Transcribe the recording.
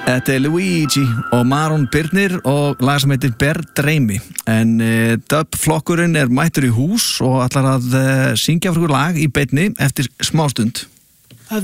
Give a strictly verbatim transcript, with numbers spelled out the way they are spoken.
Þetta er Luigi og Maron Birnir og lag sem heitir Ber Dreimi. En uh, Dub-flokkurinn er mættur í hús og ætlar að uh, syngja fyrir lag í beinni eftir smástund.